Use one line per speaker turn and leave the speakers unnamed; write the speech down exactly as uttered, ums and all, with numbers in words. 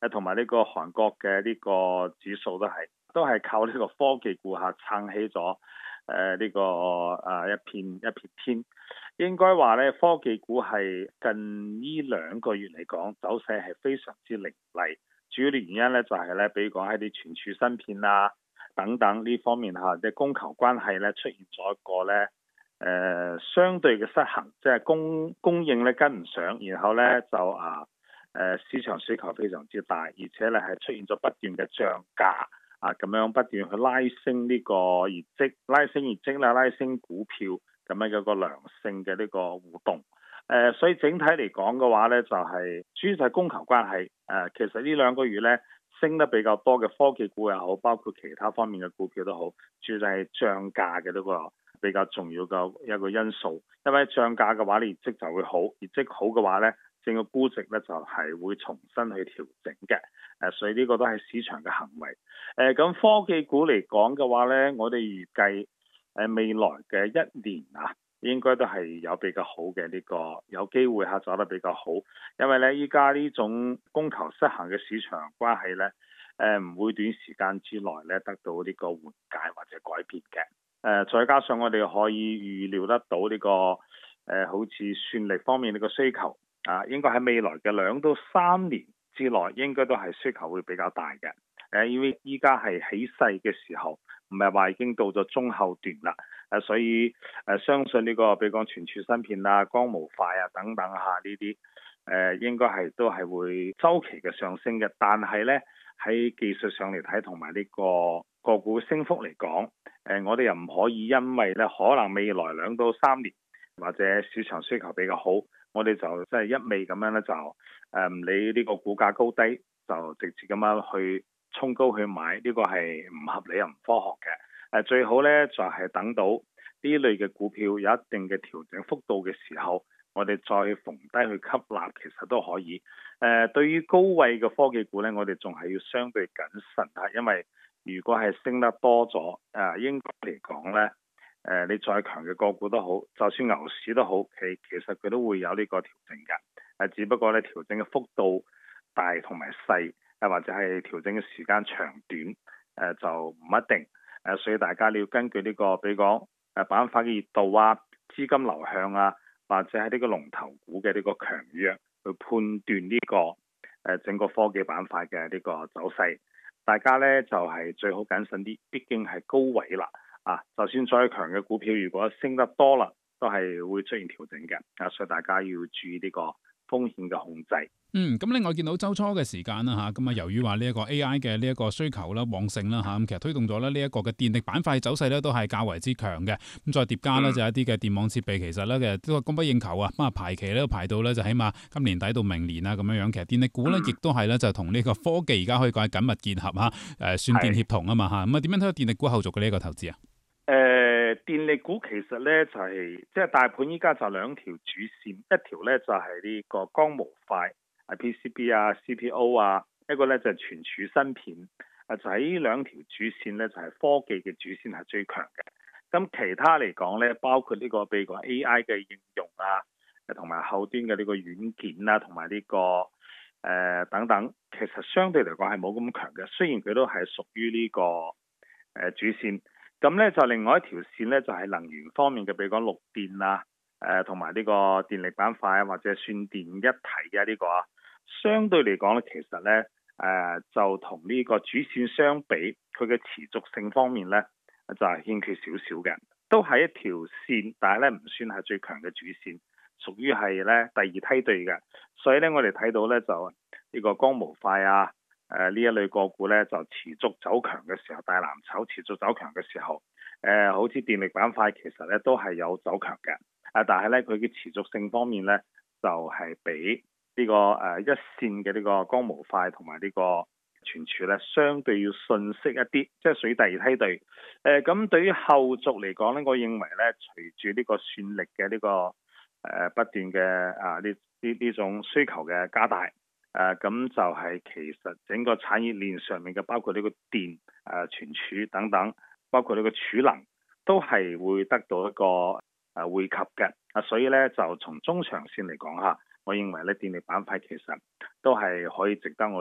誒同埋呢個韓國嘅呢個指數都係都係靠呢個科技股下撐起咗誒呢個誒一片一片天。應該話咧，科技股係近呢兩個月嚟講走勢係非常之凌厲。主要嘅原因咧就係咧，比如講喺啲存儲芯片啊等等呢方面嚇，即係供求關係咧出現咗一個咧誒、呃、相對嘅失衡，即係供供應咧跟唔上，然後咧就啊誒、呃、市場需求非常之大，而且咧係出現咗不斷嘅漲價啊，咁樣不斷去拉升呢個業績，拉升業績啦，拉升股票咁樣一個良性嘅呢個互動。誒、呃，所以整體嚟講嘅話咧，就係、是、主要就係供求關係。誒、呃，其實呢兩個月咧升得比較多嘅科技股又好，包括其他方面嘅股票都好，主要就係漲價嘅呢個比較重要嘅一個因素。因為漲價嘅話，你業績就會好，業績好嘅話咧，整個估值咧就係、是、會重新去調整嘅。誒、呃，所以呢個都係市場嘅行為。誒、呃，咁科技股嚟講嘅話咧，我哋預計誒未來嘅一年啊，應該都係有比較好嘅呢、這個有機會下走得比較好，因為咧依家呢種供求失衡嘅市場關係咧，誒、呃、唔會短時間之內咧得到呢個緩解或者改變嘅。誒、呃、再加上我哋可以預料得到呢、這個誒、呃、好似算力方面呢個需求啊，應該喺未來嘅兩到三年之內應該都係需求會比較大嘅。誒、呃、因為依家係起勢嘅時候，唔係話已經到咗中後段啦。誒、啊，所以誒、啊、相信呢、這個比如講存儲芯片啊、光模塊啊等等下呢啲誒，應該係都係會周期嘅上升嘅。但係咧喺技術上嚟睇，同埋呢個個股升幅嚟講，誒、呃、我哋又唔可以因為咧可能未來兩到三年或者市場需求比較好，我哋就即係一味咁樣咧就誒唔、呃、理呢個股價高低，就直接咁樣去衝高去買，呢、這個係唔合理又唔科學嘅。誒最好咧就係、是、等到呢類嘅股票有一定嘅調整幅度嘅時候，我哋再逢低去吸納，其實都可以。誒、呃、對於高位嘅科技股咧，我哋仲係要相對謹慎嚇，因為如果係升得多咗，誒、呃、應該嚟講咧，誒、呃、你再強嘅個股都好，就算牛市都好，其其實佢都會有呢個調整嘅。誒、呃、只不過咧調整嘅幅度大同埋細，誒或者係調整嘅時間長短，誒、呃、就唔一定。誒、呃，所以大家你要根據呢、這個，比如講誒板塊嘅熱度啊、資金流向啊，或者係呢個龍頭股嘅呢個強弱，去判斷呢、這個誒、呃、整個科技板塊嘅呢個走勢。大家咧就係、是、最好謹慎啲，畢竟係高位啦。啊，就算再強嘅股票，如果升得多啦，都係會出現調整嘅。啊，所以大家要注意呢個風險嘅控制。
嗯，咁另外見到週初嘅時間啦嚇，咁啊由於話呢一個 A I 嘅呢一個需求啦旺盛啦嚇，咁其實推動咗咧呢一個嘅電力板塊走勢咧都係較為之強嘅。咁再疊加咧就一啲嘅電網設備，其實咧其實都係供不應求啊。咁啊排期咧都排到咧就起碼今年底到明年啊咁樣樣。其實電力股咧亦都係咧就同呢個科技而家可以講係緊密結合嚇，誒算電協同啊嘛嚇。咁啊點樣睇到電力股後續嘅呢一個投資啊？
誒、呃、電力股其實咧就係即係大盤依家就兩條主線，一條咧就係、是、呢個光模塊。P C B 啊、C P O 啊，一個咧就係存儲芯片，啊就喺呢兩條主線咧就係科技嘅主線係最強嘅。咁其他嚟講咧，包括呢個譬如個 A I 嘅應用啊，同埋後端嘅呢個軟件啊，同埋呢個誒、呃、等等，其實相對嚟講係冇咁強嘅。雖然佢都係屬於呢個誒主線，咁咧就另外一條線咧就係能源方面嘅，譬如講綠電啊，誒同埋呢個電力板塊啊，或者算電一體啊呢個啊。相對嚟講咧，其實咧，誒、呃、就同呢個主線相比，佢嘅持續性方面咧，就係、是、欠缺少少嘅，都係一條線，但係咧唔算係最強嘅主線，屬於係咧第二梯隊嘅。所以咧，我哋睇到咧就呢個光模塊啊，誒、呃、呢一類個股咧就持續走強嘅時候，大藍籌持續走強嘅時候，誒、呃、好似電力板塊其實咧都係有走強嘅，啊但係咧佢嘅持續性方面咧就係、是、比呢、這個誒、呃、一線嘅呢個光模塊同埋呢個存儲咧，相對要遜色一啲，即係屬於第二梯隊。誒、呃、咁對於後續嚟講咧，我認為咧，隨住呢個算力嘅呢、這個誒、呃、不斷嘅啊呢呢呢種需求嘅加大，誒、呃、咁就係其實整個產業鏈上面嘅，包括呢個電、誒、呃、存儲等等，包括呢個儲能，都係會得到一個誒惠及嘅。啊，所以咧就從中長線嚟講嚇。我認為咧，電力板塊其實都係可以值得我